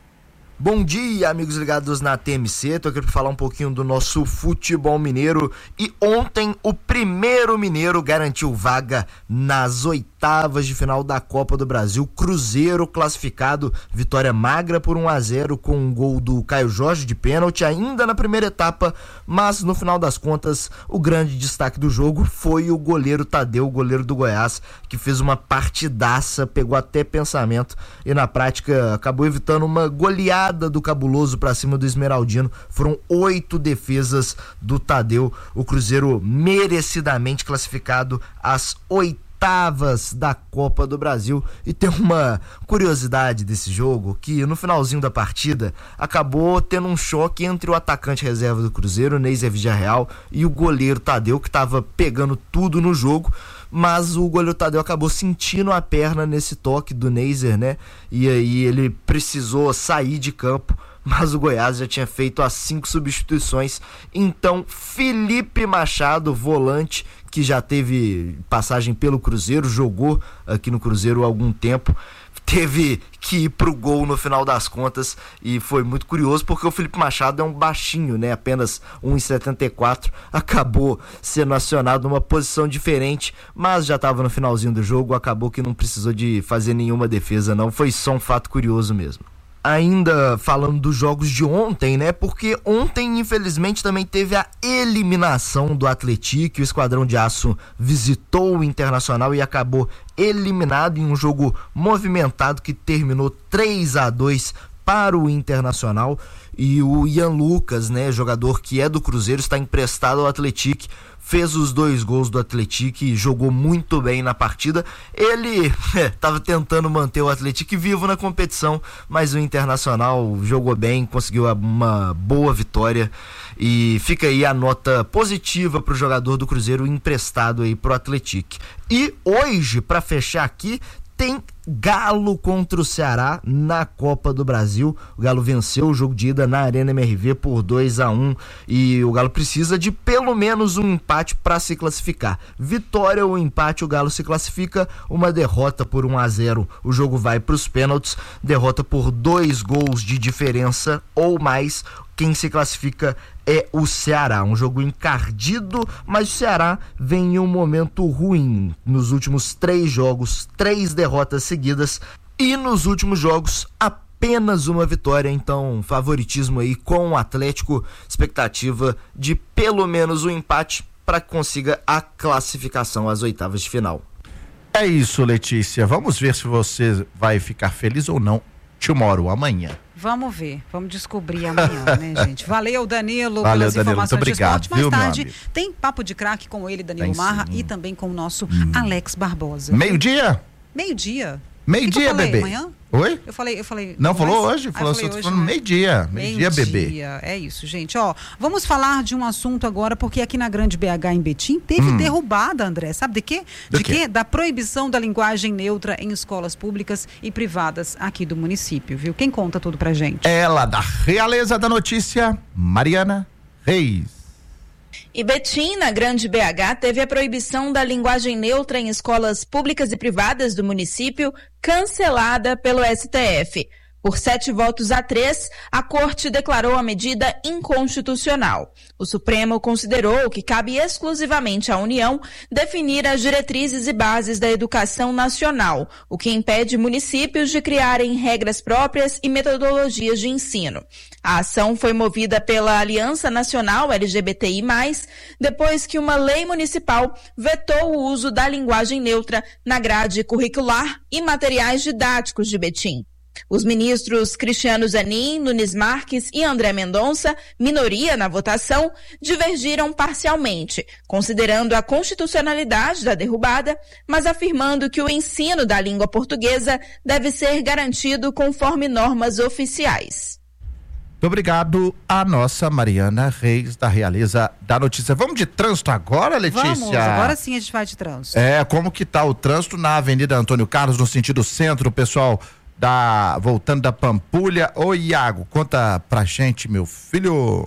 Bom dia, amigos ligados na T M C. Tô aqui para falar um pouquinho do nosso futebol mineiro. E ontem o primeiro mineiro garantiu vaga nas oitavas de final da Copa do Brasil. Cruzeiro classificado, vitória magra por um a zero com um gol do Caio Jorge de pênalti ainda na primeira etapa, mas no final das contas o grande destaque do jogo foi o goleiro Tadeu, o goleiro do Goiás, que fez uma partidaça, pegou até pensamento e na prática acabou evitando uma goleada do Cabuloso para cima do Esmeraldino. Foram oito defesas do Tadeu. O Cruzeiro merecidamente classificado às oitavas da Copa do Brasil. E tem uma curiosidade desse jogo, que no finalzinho da partida acabou tendo um choque entre o atacante reserva do Cruzeiro, Neiser Villarreal, e o goleiro Tadeu, que estava pegando tudo no jogo. Mas o goleiro Tadeu acabou sentindo a perna nesse toque do Neiser, né? E aí ele precisou sair de campo, mas o Goiás já tinha feito as cinco substituições. Então, Felipe Machado, volante, que já teve passagem pelo Cruzeiro, jogou aqui no Cruzeiro há algum tempo, teve que ir pro gol no final das contas e foi muito curioso porque o Felipe Machado é um baixinho, né? Apenas um metro e setenta e quatro, acabou sendo acionado numa posição diferente, mas já estava no finalzinho do jogo, acabou que não precisou de fazer nenhuma defesa não, foi só um fato curioso mesmo. Ainda falando dos jogos de ontem, né? Porque ontem, infelizmente, também teve a eliminação do Atlético. O Esquadrão de Aço visitou o Internacional e acabou eliminado em um jogo movimentado que terminou três a dois para o Internacional, e o Ian Lucas, né, jogador que é do Cruzeiro, está emprestado ao Atlético, fez os dois gols do Atlético e jogou muito bem na partida. Ele estava tentando manter o Atlético vivo na competição, mas o Internacional jogou bem, conseguiu uma boa vitória, e fica aí a nota positiva para o jogador do Cruzeiro emprestado aí pro Atlético. E hoje, para fechar aqui, tem Galo contra o Ceará na Copa do Brasil. O Galo venceu o jogo de ida na Arena M R V por dois a um, e o Galo precisa de pelo menos um empate para se classificar. Vitória ou empate, o Galo se classifica. Uma derrota por um a zero, o jogo vai para os pênaltis. Derrota por dois gols de diferença ou mais, quem se classifica é o Ceará. Um jogo encardido, mas o Ceará vem em um momento ruim. Nos últimos três jogos, três derrotas seguidas, e nos últimos jogos apenas uma vitória. Então, favoritismo aí com o Atlético, expectativa de pelo menos um empate para que consiga a classificação às oitavas de final. É isso, Letícia. Vamos ver se você vai ficar feliz ou não tomorrow, amanhã. Vamos ver, vamos descobrir amanhã, né, gente? Valeu, Danilo, Valeu, pelas Danilo, informações muito obrigado, de esporte. Mais viu, tarde meu amigo? tem Papo de Craque com ele, Danilo Tem Marra, sim. e também com o nosso Hum. Alex Barbosa. Meio-dia? Meio-dia. Meio-dia, Que que eu falei? bebê. Amanhã? Oi? Eu falei, eu falei. Não, falou mais? hoje? Ah, Falou, eu falei tô hoje, falando né? meio-dia. Meio-dia, bebê. Meio-dia, é isso, gente. Ó, vamos falar de um assunto agora, porque aqui na Grande B H, em Betim, teve Hum. derrubada, André. Sabe de quê? Do De quê? quê? Da proibição da linguagem neutra em escolas públicas e privadas aqui do município, viu? Quem conta tudo pra gente? Ela, da Realeza da Notícia, Mariana Reis. E Betim, na Grande B H, teve a proibição da linguagem neutra em escolas públicas e privadas do município cancelada pelo S T F. Por sete votos a três, a Corte declarou a medida inconstitucional. O Supremo considerou que cabe exclusivamente à União definir as diretrizes e bases da educação nacional, o que impede municípios de criarem regras próprias e metodologias de ensino. A ação foi movida pela Aliança Nacional L G B T I mais, depois que uma lei municipal vetou o uso da linguagem neutra na grade curricular e materiais didáticos de Betim. Os ministros Cristiano Zanin, Nunes Marques e André Mendonça, minoria na votação, divergiram parcialmente, considerando a constitucionalidade da derrubada, mas afirmando que o ensino da língua portuguesa deve ser garantido conforme normas oficiais. Muito obrigado a nossa Mariana Reis, da Realeza da Notícia. Vamos de trânsito agora, Letícia? Vamos, agora sim a gente vai de trânsito. É, como que tá o trânsito na Avenida Antônio Carlos, no sentido centro, pessoal? Da, voltando da Pampulha. Ô Iago, conta pra gente, meu filho.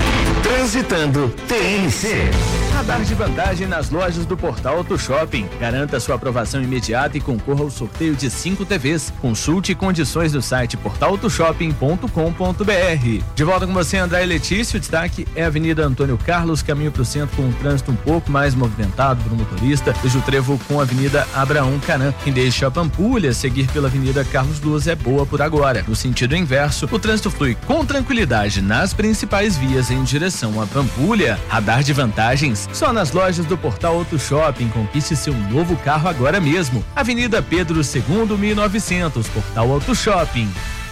Transitando T N C. Radar de vantagem nas lojas do Portal Auto Shopping. Garanta sua aprovação imediata e concorra ao sorteio de cinco T Vs. Consulte condições no site portal auto shopping ponto com ponto b r. De volta com você, André e Letícia. O destaque é a Avenida Antônio Carlos, caminho para o centro com um trânsito um pouco mais movimentado para o motorista. Veja o trevo com a Avenida Abraão Canan. Quem deixa a Pampulha seguir pela Avenida Carlos Luz é boa por agora. No sentido inverso, o trânsito flui com tranquilidade nas principais vias em direção à Pampulha. Radar de vantagens só nas lojas do Portal Auto Shopping. Conquiste seu novo carro agora mesmo. Avenida Pedro segundo, mil e novecentos, Portal Auto Shopping.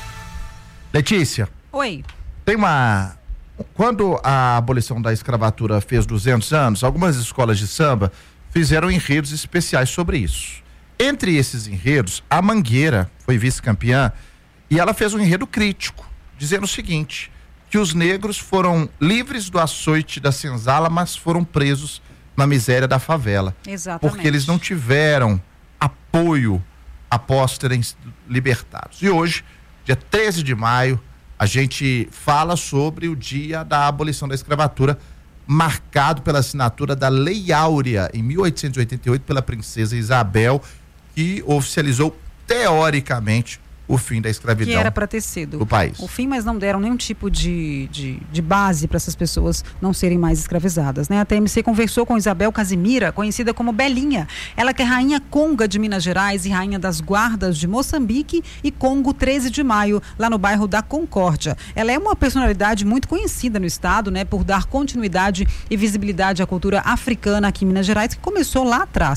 Letícia. Oi. Tem uma... Quando a abolição da escravatura fez duzentos anos, algumas escolas de samba fizeram enredos especiais sobre isso. Entre esses enredos, a Mangueira foi vice-campeã e ela fez um enredo crítico, dizendo o seguinte: que os negros foram livres do açoite da senzala, mas foram presos na miséria da favela. Exatamente. Porque eles não tiveram apoio após terem sido libertados. E hoje, dia treze de maio, a gente fala sobre o dia da abolição da escravatura, marcado pela assinatura da Lei Áurea, em mil oitocentos e oitenta e oito, pela princesa Isabel, que oficializou, teoricamente, o fim da escravidão. Que era para ter sido do país. O fim, mas não deram nenhum tipo de, de, de base para essas pessoas não serem mais escravizadas, né? A T M C conversou com Isabel Casimira, conhecida como Belinha. Ela que é rainha Conga de Minas Gerais e rainha das guardas de Moçambique e Congo treze de maio, lá no bairro da Concórdia. Ela é uma personalidade muito conhecida no estado, né? Por dar continuidade e visibilidade à cultura africana aqui em Minas Gerais, que começou lá atrás.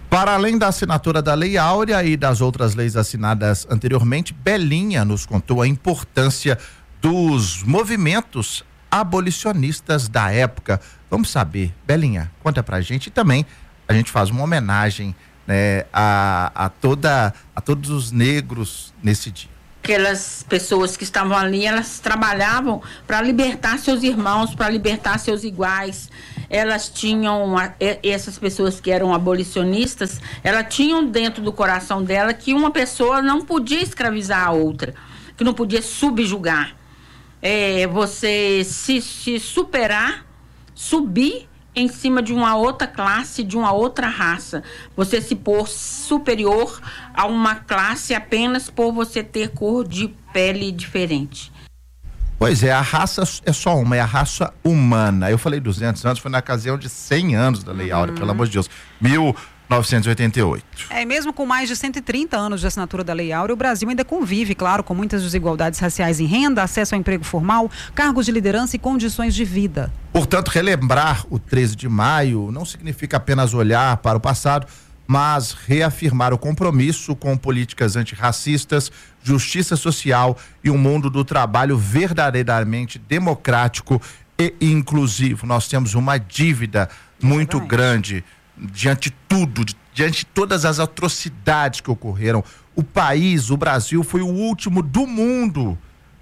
Para além da assinatura da Lei Áurea e das outras leis assinadas anteriormente, Belinha nos contou a importância dos movimentos abolicionistas da época. Vamos saber, Belinha, conta pra gente. E também a gente faz uma homenagem, né, a, a, toda, a todos os negros nesse dia. Aquelas pessoas que estavam ali, elas trabalhavam para libertar seus irmãos, para libertar seus iguais. Elas tinham, essas pessoas que eram abolicionistas, elas tinham dentro do coração dela que uma pessoa não podia escravizar a outra, que não podia subjugar. É, você se, se superar, subir em cima de uma outra classe, de uma outra raça. Você se pôr superior a uma classe apenas por você ter cor de pele diferente. Pois é, a raça é só uma, é a raça humana. Eu falei duzentos anos, foi na ocasião de cem anos da Lei Áurea, uhum. Pelo amor de Deus. mil novecentos e oitenta e oito. É, mesmo com mais de cento e trinta anos de assinatura da Lei Áurea, o Brasil ainda convive, claro, com muitas desigualdades raciais em renda, acesso ao emprego formal, cargos de liderança e condições de vida. Portanto, relembrar o treze de maio não significa apenas olhar para o passado, mas reafirmar o compromisso com políticas antirracistas, justiça social e um mundo do trabalho verdadeiramente democrático e inclusivo. Nós temos uma dívida muito Exatamente. grande diante de tudo, diante de todas as atrocidades que ocorreram. O país, o Brasil, foi o último do mundo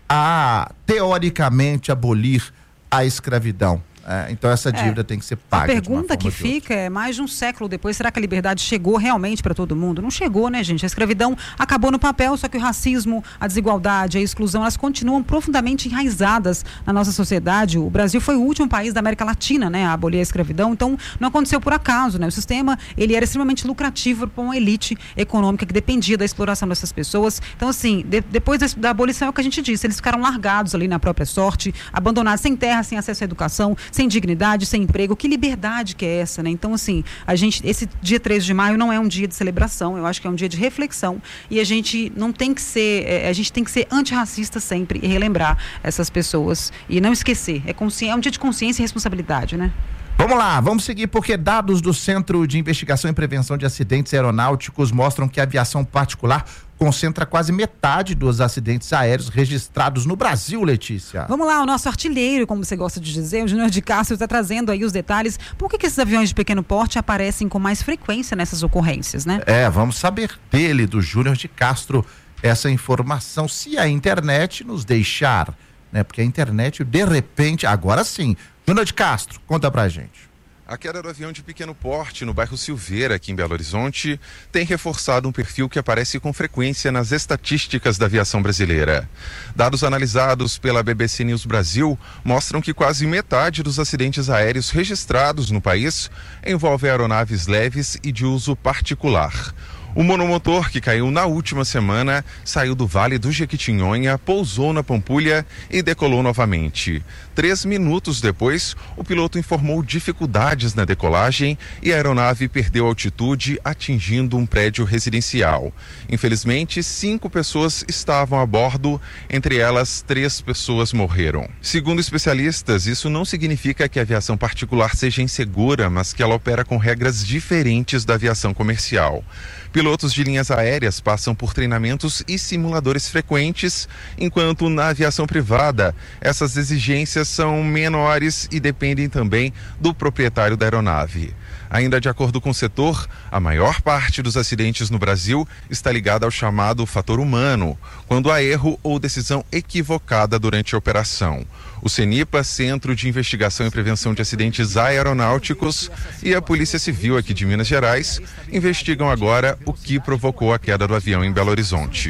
a, teoricamente, abolir a escravidão. É, então essa dívida é, tem que ser paga. A pergunta que fica é, mais de um século depois, será que a liberdade chegou realmente para todo mundo? Não chegou, né, gente? A escravidão acabou no papel, só que o racismo, a desigualdade, a exclusão, elas continuam profundamente enraizadas na nossa sociedade. O Brasil foi o último país da América Latina, né, a abolir a escravidão, então não aconteceu por acaso, né? O sistema, ele era extremamente lucrativo para uma elite econômica que dependia da exploração dessas pessoas. Então, assim, de, depois da, da abolição é o que a gente disse, eles ficaram largados ali na própria sorte, abandonados sem terra, sem acesso à educação, sem dignidade, sem emprego. Que liberdade que é essa, né? Então, assim, a gente, esse dia treze de maio não é um dia de celebração, eu acho que é um dia de reflexão e a gente não tem que ser, é, a gente tem que ser antirracista sempre e relembrar essas pessoas e não esquecer. É, consci... é um dia de consciência e responsabilidade, né? Vamos lá, vamos seguir, porque dados do Centro de Investigação e Prevenção de Acidentes Aeronáuticos mostram que a aviação particular concentra quase metade dos acidentes aéreos registrados no Brasil, Letícia. Vamos lá, o nosso artilheiro, como você gosta de dizer, o Júnior de Castro, está trazendo aí os detalhes. Por que que esses aviões de pequeno porte aparecem com mais frequência nessas ocorrências, né? É, vamos saber dele, do Júnior de Castro, essa informação, se a internet nos deixar, né? Porque a internet, de repente, agora sim. Júnior de Castro, conta pra gente. A queda do avião de pequeno porte no bairro Silveira, aqui em Belo Horizonte, tem reforçado um perfil que aparece com frequência nas estatísticas da aviação brasileira. Dados analisados pela B B C News Brasil mostram que quase metade dos acidentes aéreos registrados no país envolvem aeronaves leves e de uso particular. O monomotor que caiu na última semana saiu do Vale do Jequitinhonha, pousou na Pampulha e decolou novamente. Três minutos depois, o piloto informou dificuldades na decolagem e a aeronave perdeu altitude, atingindo um prédio residencial. Infelizmente, cinco pessoas estavam a bordo, entre elas, três pessoas morreram. Segundo especialistas, isso não significa que a aviação particular seja insegura, mas que ela opera com regras diferentes da aviação comercial. Pilotos de linhas aéreas passam por treinamentos e simuladores frequentes, enquanto na aviação privada essas exigências são menores e dependem também do proprietário da aeronave. Ainda de acordo com o setor, a maior parte dos acidentes no Brasil está ligada ao chamado fator humano, quando há erro ou decisão equivocada durante a operação. O CENIPA, Centro de Investigação e Prevenção de Acidentes Aeronáuticos, e a Polícia Civil aqui de Minas Gerais investigam agora o que provocou a queda do avião em Belo Horizonte.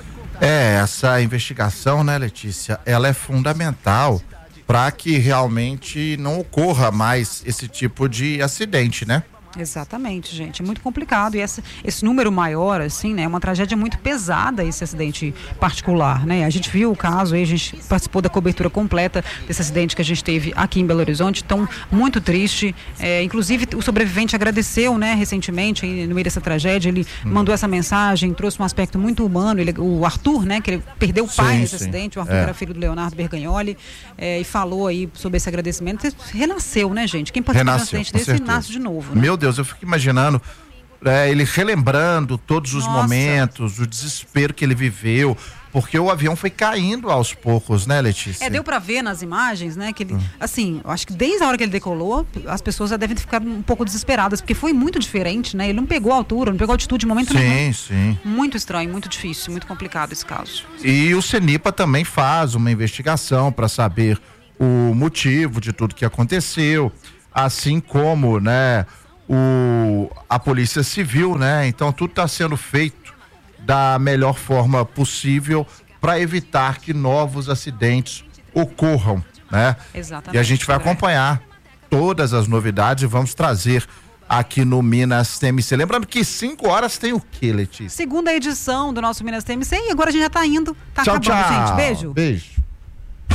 É, essa investigação, né, Letícia, ela é fundamental para que realmente não ocorra mais esse tipo de acidente, né? Exatamente, gente, é muito complicado e essa, esse número maior, assim, né, é uma tragédia muito pesada esse acidente particular, né, a gente viu o caso aí, a gente participou da cobertura completa desse acidente que a gente teve aqui em Belo Horizonte, então, muito triste, é, inclusive o sobrevivente agradeceu, né, recentemente, aí, no meio dessa tragédia, ele hum. mandou essa mensagem, trouxe um aspecto muito humano, ele, o Arthur, né, que ele perdeu o pai sim, nesse sim. acidente, o Arthur é. era filho do Leonardo Bergagnoli, é, e falou aí sobre esse agradecimento, renasceu, né, gente, quem participa de um acidente desse, nasce de novo, né? Meu Deus, eu fico imaginando é, ele relembrando todos os Nossa. momentos, o desespero que ele viveu, porque o avião foi caindo aos poucos, né, Letícia? É, deu pra ver nas imagens, né, que ele, hum. assim, eu acho que desde a hora que ele decolou, as pessoas já devem ter ficado um pouco desesperadas, porque foi muito diferente, né, ele não pegou a altura, não pegou a altitude de momento sim, nenhum. Sim, sim. Muito estranho, muito difícil, muito complicado esse caso. E o CENIPA também faz uma investigação para saber o motivo de tudo que aconteceu, assim como, né, o, a Polícia Civil, né, então tudo está sendo feito da melhor forma possível para evitar que novos acidentes ocorram, né? Exatamente. E a gente vai acompanhar todas as novidades e vamos trazer aqui no Minas T M C. Lembrando que cinco horas tem o quê, Letícia? Segunda edição do nosso Minas T M C e agora a gente já tá indo. Tá tchau, acabando, tchau. gente. Beijo. Beijo.